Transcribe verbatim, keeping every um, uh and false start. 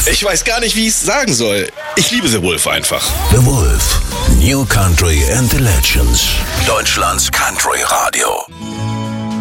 Ich weiß gar nicht, wie ich es sagen soll. Ich liebe The Wolf einfach. The Wolf. New Country and the Legends. Deutschlands Country Radio.